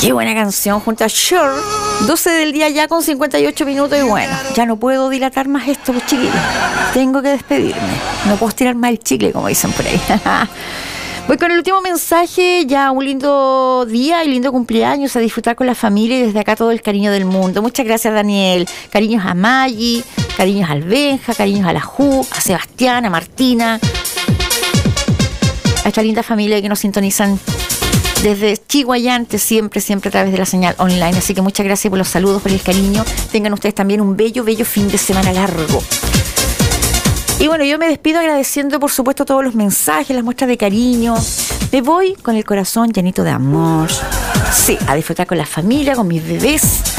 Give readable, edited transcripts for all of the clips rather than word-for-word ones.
Qué buena canción junto a Sure. 12 del día ya con 58 minutos y bueno, ya no puedo dilatar más esto, pues chiquillos. Tengo que despedirme. No puedo estirar más el chicle, como dicen por ahí. Voy con el último mensaje. Ya un lindo día y lindo cumpleaños, a disfrutar con la familia y desde acá todo el cariño del mundo. Muchas gracias, Daniel. Cariños a Maggie, cariños al Benja, cariños a la Ju, a Sebastián, a Martina, a esta linda familia que nos sintonizan desde Chihuayante, siempre a través de la señal online. Así que muchas gracias por los saludos, por el cariño. Tengan ustedes también un bello fin de semana largo. Y bueno, yo me despido agradeciendo, por supuesto, todos los mensajes, las muestras de cariño. Me voy con el corazón llenito de amor. Sí, a disfrutar con la familia, con mis bebés.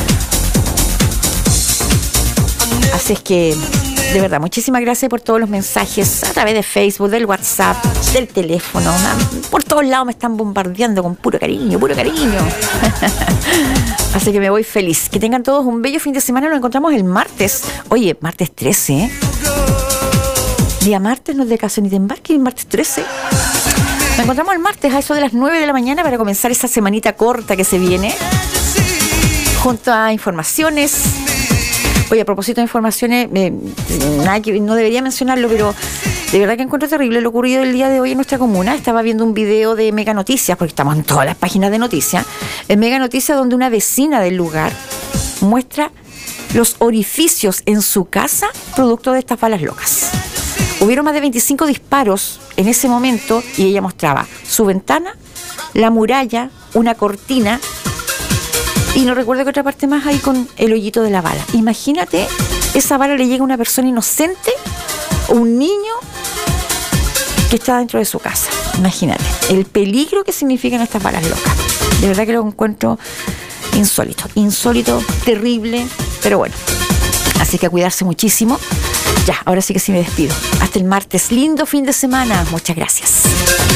Así es que, de verdad, muchísimas gracias por todos los mensajes a través de Facebook, del WhatsApp, del teléfono. Por todos lados me están bombardeando con puro cariño, puro cariño. Así que me voy feliz. Que tengan todos un bello fin de semana. Nos encontramos el martes. Oye, martes 13, ¿eh? Día martes, no es de caso ni de embarque, martes 13. Nos encontramos el martes a eso de las 9 de la mañana para comenzar esa semanita corta que se viene. Junto a informaciones. Oye, a propósito de informaciones, no debería mencionarlo, pero de verdad que encuentro terrible lo ocurrido el día de hoy en nuestra comuna. Estaba viendo un video de Mega Noticias, porque estamos en todas las páginas de noticias. En Mega Noticias, donde una vecina del lugar muestra los orificios en su casa producto de estas balas locas. Hubieron más de 25 disparos en ese momento y ella mostraba su ventana, la muralla, una cortina y no recuerdo qué otra parte más hay con el hoyito de la bala. Imagínate, esa bala le llega a una persona inocente, un niño que está dentro de su casa. Imagínate el peligro que significan estas balas locas. De verdad que lo encuentro insólito, terrible, pero bueno. Así que a cuidarse muchísimo. Ya, ahora sí que sí me despido. Hasta el martes. Lindo fin de semana. Muchas gracias.